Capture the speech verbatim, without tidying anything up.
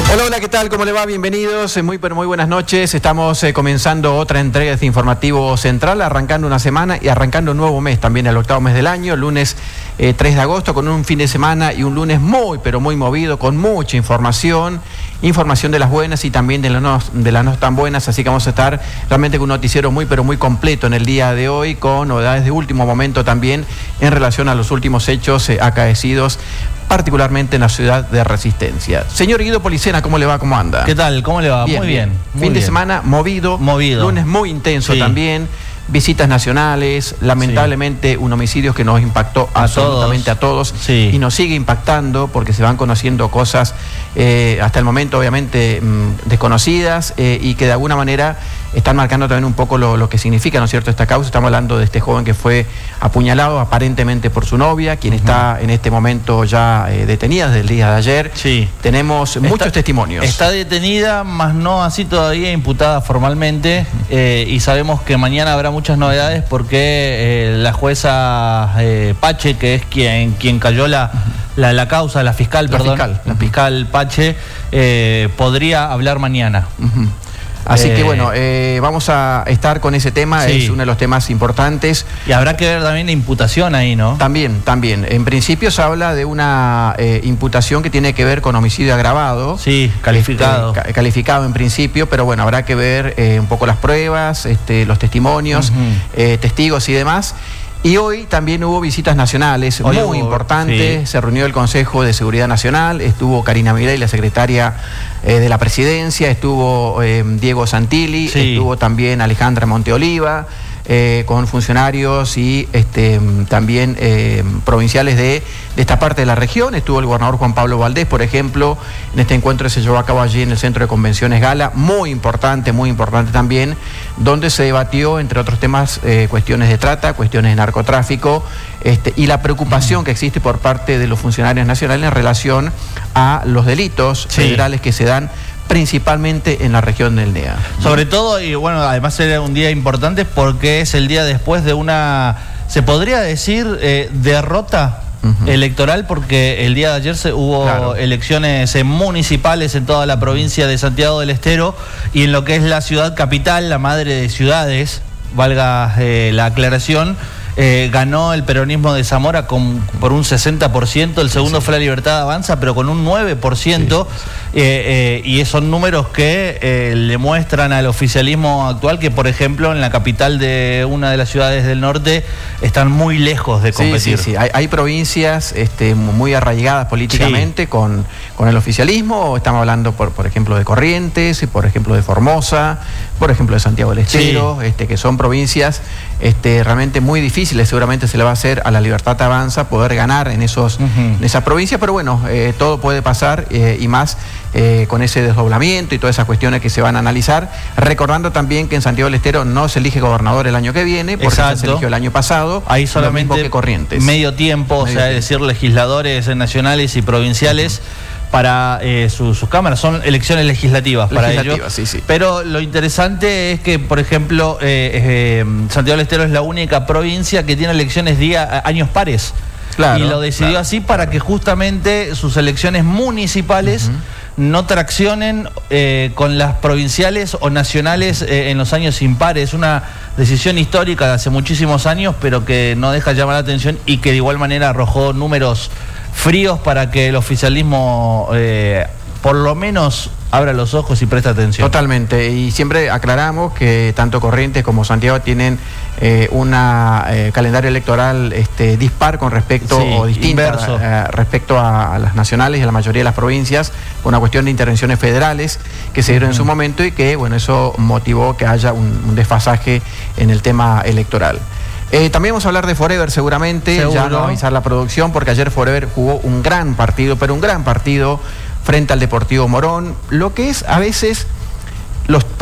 Hola, hola, ¿qué tal? ¿Cómo le va? Bienvenidos, muy pero muy buenas noches. Estamos eh, comenzando otra entrega de este informativo central, arrancando una semana y arrancando un nuevo mes, también el octavo mes del año, lunes eh, tres de agosto, con un fin de semana y un lunes muy pero muy movido, con mucha información, información de las buenas y también de las no, de las no tan buenas, así que vamos a estar realmente con un noticiero muy pero muy completo en el día de hoy, con novedades de último momento también en relación a los últimos hechos eh, acaecidos, particularmente en la ciudad de Resistencia. Señor Guido Policena, ¿cómo le va? ¿Cómo anda? ¿Qué tal? ¿Cómo le va? Bien, muy bien. Muy fin bien. de semana movido, movido. Lunes muy intenso sí. también, visitas nacionales, lamentablemente sí. un homicidio que nos impactó a absolutamente todos. a todos sí. y nos sigue impactando porque se van conociendo cosas eh, hasta el momento obviamente mmm, desconocidas eh, y que de alguna manera están marcando también un poco lo, lo que significa, ¿no es cierto?, esta causa. Estamos hablando de este joven que fue apuñalado aparentemente por su novia, quien uh-huh. está en este momento ya eh, detenida desde el día de ayer. Sí. Tenemos está, muchos testimonios. Está detenida, más no así todavía imputada formalmente, eh, y sabemos que mañana habrá muchas novedades porque eh, la jueza eh, Pache, que es quien, quien cayó la, la, la causa, la fiscal, la perdón, fiscal. la fiscal Pache, eh, podría hablar mañana. Uh-huh. Así eh, que bueno, eh, vamos a estar con ese tema, sí. es uno de los temas importantes. Y habrá que ver también la imputación ahí, ¿no? También, también. En principio se habla de una eh, imputación que tiene que ver con homicidio agravado. Sí, calificado. Este, ca calificado en principio, pero bueno, habrá que ver eh, un poco las pruebas, este, los testimonios, uh-huh. eh, testigos y demás. Y hoy también hubo visitas nacionales hoy muy hubo, importantes, sí. se reunió el Consejo de Seguridad Nacional, estuvo Karina Milei, la secretaria eh, de la Presidencia, estuvo eh, Diego Santilli, sí. estuvo también Alejandra Monteoliva, eh, con funcionarios y este, también eh, provinciales de, de esta parte de la región. Estuvo el gobernador Juan Pablo Valdés, por ejemplo, en este encuentro que se llevó a cabo allí en el Centro de Convenciones Gala, muy importante, muy importante también, donde se debatió, entre otros temas, eh, cuestiones de trata, cuestiones de narcotráfico, este, y la preocupación que existe por parte de los funcionarios nacionales en relación a los delitos sí. federales que se dan principalmente en la región del N E A. Sobre todo, y bueno, además era un día importante porque es el día después de una, se podría decir, eh, derrota uh-huh. electoral, porque el día de ayer se, hubo claro. elecciones municipales en toda la provincia de Santiago del Estero y en lo que es la ciudad capital, la madre de ciudades, valga eh, la aclaración. Eh, ganó el peronismo de Zamora con, por un sesenta por ciento, el segundo sí, sí. fue la Libertad Avanza, pero con un nueve por ciento, sí, sí, sí. Eh, eh, y son números que eh, le muestran al oficialismo actual que, por ejemplo, en la capital de una de las ciudades del norte están muy lejos de competir. Sí, sí, sí. Hay, hay provincias este, muy arraigadas políticamente sí. con, con el oficialismo. Estamos hablando, por, por ejemplo, de Corrientes, por ejemplo, de Formosa, por ejemplo, de Santiago del Estero, sí. este, que son provincias este, realmente muy difíciles. Seguramente se le va a hacer a la Libertad Avanza poder ganar en, esos, uh-huh. en esa provincia, pero bueno, eh, todo puede pasar eh, y más eh, con ese desdoblamiento y todas esas cuestiones que se van a analizar. Recordando también que en Santiago del Estero no se elige gobernador el año que viene, porque Exacto. se eligió el año pasado. Ahí solamente que Corrientes. medio tiempo, medio o sea, es decir, legisladores nacionales y provinciales. Uh-huh. Para eh, sus su cámaras, son elecciones legislativas para ellos. Sí, sí. Pero lo interesante es que, por ejemplo, eh, eh, Santiago del Estero es la única provincia que tiene elecciones día, años pares. Claro, y lo decidió claro, así para claro. que justamente sus elecciones municipales uh-huh. no traccionen eh, con las provinciales o nacionales eh, en los años impares. Es una decisión histórica de hace muchísimos años, pero que no deja llamar la atención y que de igual manera arrojó números fríos para que el oficialismo eh, por lo menos abra los ojos y preste atención. Totalmente, y siempre aclaramos que tanto Corrientes como Santiago tienen eh, un eh, calendario electoral este, dispar con respecto, sí, o distinto eh, respecto a, a las nacionales y a la mayoría de las provincias, por una cuestión de intervenciones federales que se dieron uh-huh. en su momento y que, bueno, eso motivó que haya un, un desfasaje en el tema electoral. Eh, también vamos a hablar de Forever seguramente, ¿Seguro? ya no va a avisar la producción, porque ayer Forever jugó un gran partido, pero un gran partido frente al Deportivo Morón, lo que es a veces los